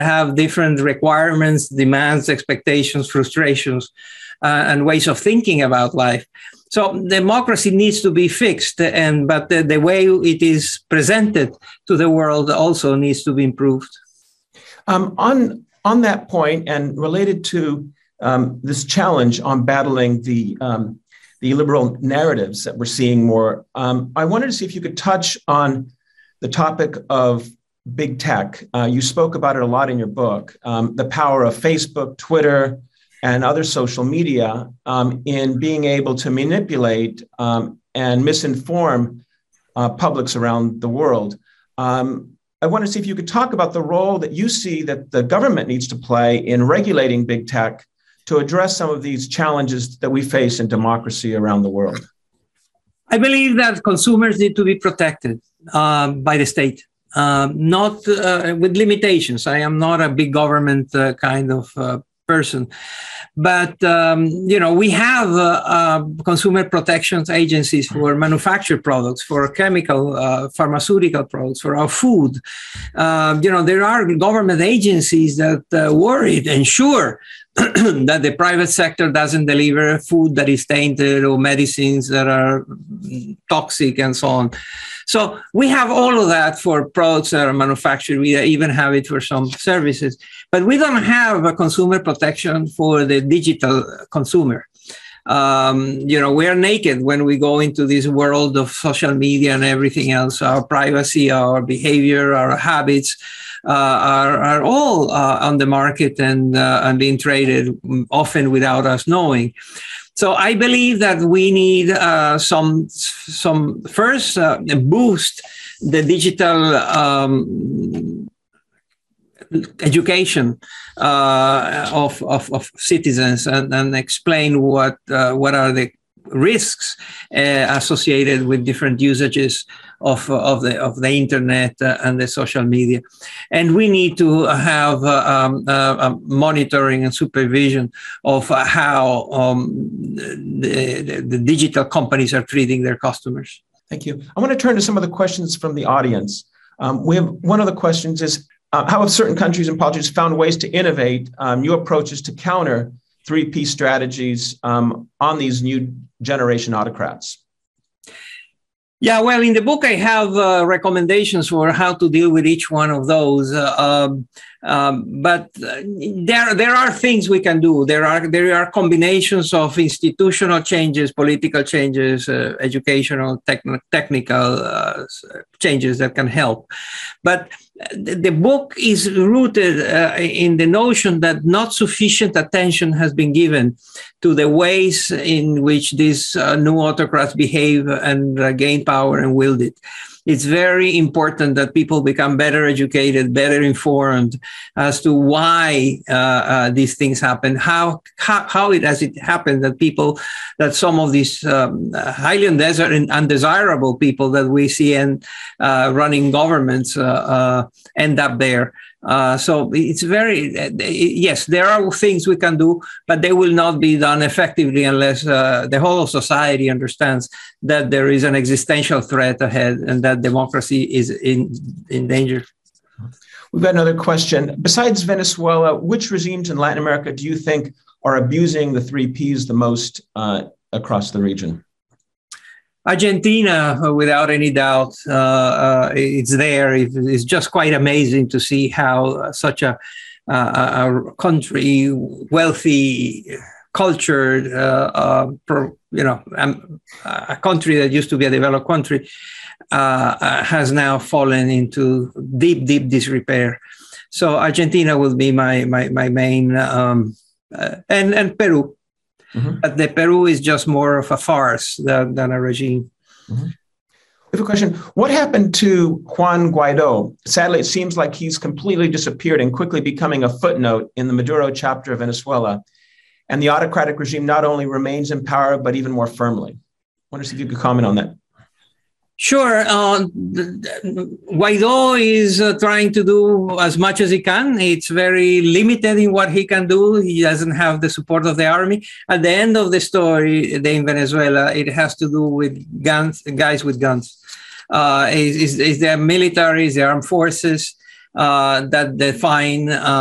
have different requirements, demands, expectations, frustrations, and ways of thinking about life. So democracy needs to be fixed, but the way it is presented to the world also needs to be improved. On that point, and related to this challenge on battling the liberal narratives that we're seeing more, I wanted to see if you could touch on the topic of big tech. You spoke about it a lot in your book, the power of Facebook, Twitter, and other social media in being able to manipulate and misinform publics around the world. I want to see if you could talk about the role that you see that the government needs to play in regulating big tech to address some of these challenges that we face in democracy around the world. I believe that consumers need to be protected by the state, not with limitations. I am not a big government kind of person. But, we have consumer protections agencies for manufactured products, for chemical, pharmaceutical products, for our food. There are government agencies that worry, ensure that the private sector doesn't deliver food that is tainted or medicines that are toxic and so on. So we have all of that for products that are manufactured. We even have it for some services, but we don't have a consumer protection for the digital consumer. We are naked when we go into this world of social media and everything else. Our privacy, our behavior, our habits are all on the market and being traded, often without us knowing. So I believe that we need some first boost the digital education of citizens and explain what are the risks associated with different usages of the internet and the social media. And we need to have monitoring and supervision of how the digital companies are treating their customers. Thank you. I want to turn to some of the questions from the audience. We have one of the questions is, how have certain countries and politicians found ways to innovate new approaches to counter 3P strategies on these new generation autocrats? Yeah, well, in the book, I have recommendations for how to deal with each one of those. But there are things we can do. There are combinations of institutional changes, political changes, educational, technical changes that can help. But the book is rooted in the notion that not sufficient attention has been given to the ways in which these new autocrats behave and gain power and wield it. It's very important that people become better educated, better informed as to why these things happen, how it has it happened that some of these highly undesirable people that we see and running governments end up there. So it's yes, there are things we can do, but they will not be done effectively unless the whole of society understands that there is an existential threat ahead and that democracy is in danger. We've got another question. Besides Venezuela, which regimes in Latin America do you think are abusing the 3Ps the most across the region? Argentina, without any doubt, it's there. It's just quite amazing to see how such a country, wealthy, cultured, a country that used to be a developed country, has now fallen into deep disrepair. So Argentina will be my main, and Peru. Mm-hmm. But the Peru is just more of a farce than a regime. Mm-hmm. We have a question. What happened to Juan Guaido? Sadly, it seems like he's completely disappeared and quickly becoming a footnote in the Maduro chapter of Venezuela. And the autocratic regime not only remains in power, but even more firmly. I wonder if you could comment on that. Sure. Guaido is trying to do as much as he can. It's very limited in what he can do. He doesn't have the support of the army. At the end of the story, in Venezuela, it has to do with guns, guys with guns. It's the military, it's the armed forces. that define